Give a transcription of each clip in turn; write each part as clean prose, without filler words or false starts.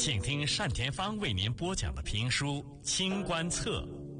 请听单田芳为您播讲的评书《清官侧》。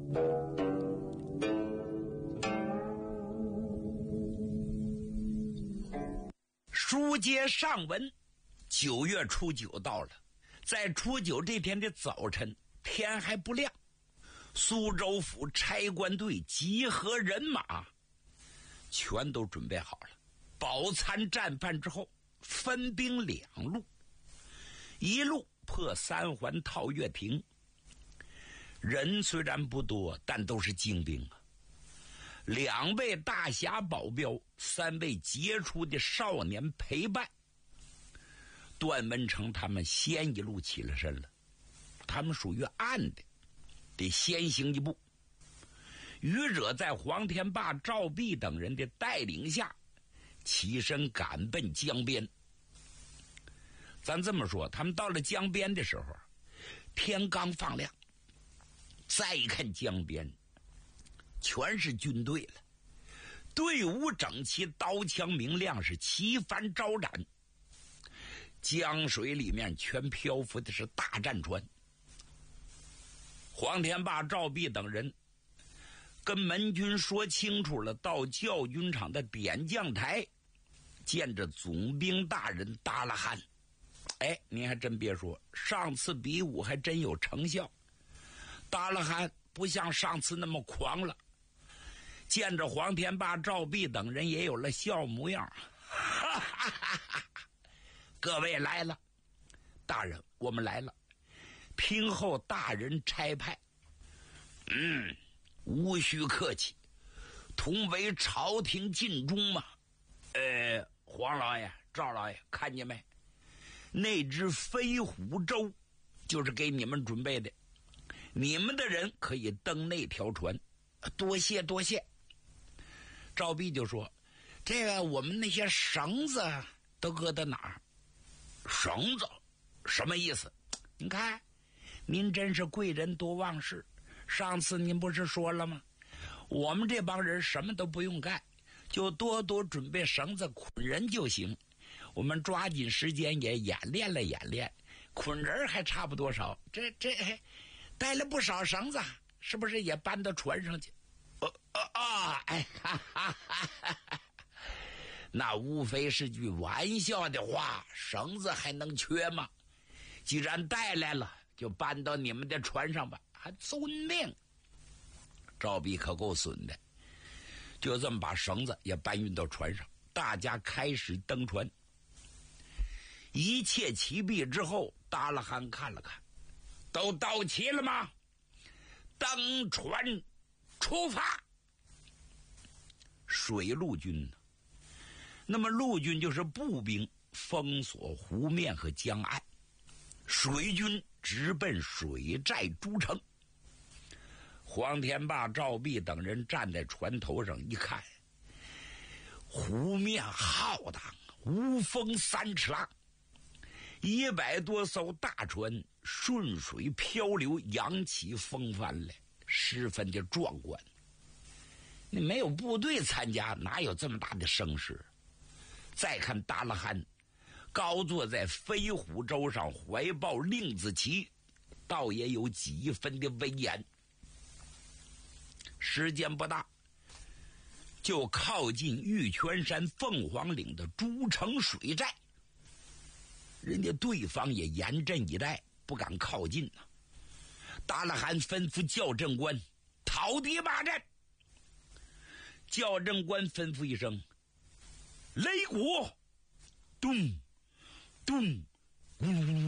书接上文，9月初9到了，在初9这天的早晨，天还不亮，苏州府差官队集合人马，全都准备好了。饱餐战饭之后，分兵2路，一路破3环套月亭。人虽然不多，但都是精兵啊。2位大侠保镖，3位杰出的少年陪伴。段文成他们先一路起了身了，他们属于暗的，得先行一步。余者在黄天霸、赵弼等人的带领下，起身赶奔江边。咱这么说，他们到了江边的时候，天刚放亮，再一看江边，全是军队了，队伍整齐，刀枪明亮，是旗帆招展。江水里面全漂浮的是大战船。黄天霸、赵弼等人跟门军说清楚了，到教军场的点将台见着总兵大人达拉罕。您还真别说，上次比武还真有成效。达拉罕不像上次那么狂了，见着黄天霸、赵弼等人也有了笑模样。哈哈哈哈，各位来了，大人，我们来了，听候大人差派。无需客气，同为朝廷尽忠嘛。黄老爷、赵老爷，看见没？那只飞虎舟就是给你们准备的，你们的人可以登那条船。多谢多谢。赵弼就说，这个我们那些绳子都搁到哪儿？绳子什么意思？你看，您真是贵人多忘事。上次您不是说了吗？我们这帮人什么都不用干，就多多准备绳子捆人就行。我们抓紧时间也演练了演练，捆人还差不多少。这带了不少绳子，是不是也搬到船上去？那无非是句玩笑的话，绳子还能缺吗？既然带来了，就搬到你们的船上吧，还遵命。赵弼可够损的，就这么把绳子也搬运到船上，大家开始登船。一切齐备之后，达拉罕看了看，都到齐了吗？登船出发。水陆军呢？那么陆军就是步兵，封锁湖面和江岸；水军直奔水寨诸城。黄天霸、赵弼等人站在船头上一看，湖面浩荡，无风3尺浪，100多艘大船顺水漂流，扬起风帆来，十分的壮观。你没有部队参加，哪有这么大的声势？再看达拉罕高坐在飞虎舟上，怀抱令子旗，倒也有几分的威严。时间不大，就靠近玉泉山凤凰岭的诸城水寨，人家对方也严阵以待，不敢靠近呐。达拉罕吩咐校正官讨敌骂阵。校正官吩咐一声，擂鼓，咚咚，呜。